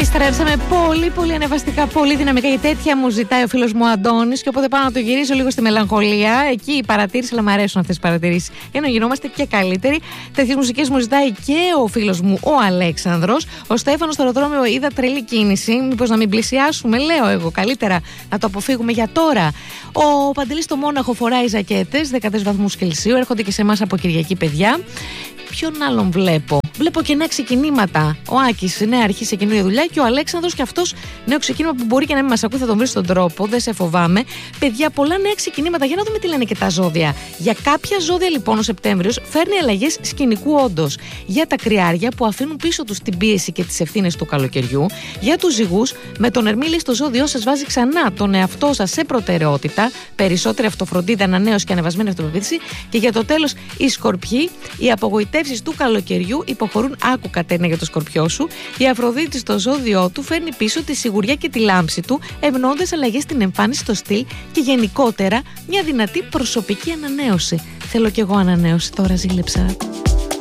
Επιστρέψαμε πολύ ανεβαστικά, πολύ δυναμικά, γιατί τέτοια μου ζητάει ο φίλος μου Αντώνης. Και οπότε πάω να το γυρίσω λίγο στη μελαγχολία. Εκεί οι παρατήρησεις, αλλά μου αρέσουν αυτές οι παρατηρήσεις, για να γινόμαστε και καλύτεροι. Τέτοιες μουσικές μου ζητάει και ο φίλος μου ο Αλέξανδρος. Ο Στέφανος στο αεροδρόμιο είδα τρελή κίνηση. Μήπως να μην πλησιάσουμε, λέω εγώ. Καλύτερα να το αποφύγουμε για τώρα. Ο Παντελής στο Μόναχο φοράει ζακέτες 13 βαθμούς Κελσίου. Έρχονται και σε εμάς από Κυριακή, παιδιά. Ποιον άλλον βλέπω? Βλέπω και νέα ξεκινήματα. Ο Άκης, νέα αρχή σε καινούργια δουλειά, και ο Αλέξανδρος και αυτός νέο ξεκίνημα που μπορεί και να μην μας ακούει, θα τον βρει στον τρόπο, δεν σε φοβάμαι. Παιδιά, πολλά νέα ξεκινήματα. Για να δούμε τι λένε και τα ζώδια. Για κάποια ζώδια, λοιπόν, ο Σεπτέμβριος φέρνει αλλαγές σκηνικού όντως. Για τα κρυάρια που αφήνουν πίσω τους την πίεση και τις ευθύνες του καλοκαιριού. Για τους ζυγούς, με τον Ερμήλη στο ζώδιό σας βάζει ξανά τον εαυτό σας σε προτεραιότητα. Περισσότερη αυτοφροντίδα, ανανέωση και ανεβασμένη αυτοπεποίθηση. Και για το τέλος, οι Σκορπιοί, οι απογοητεύσεις του καλοκαιριού υποχωρούν. Άκου κατένα για το Σκορπιό σου. Η Αφροδίτη στο ζώδιό του φέρνει πίσω τη σιγουριά και τη λάμψη του, ευνοώντας αλλαγές στην εμφάνιση, στο στυλ και γενικότερα μια δυνατή προσωπική ανανέωση. Θέλω κι εγώ ανανέωση, τώρα ζήλεψα.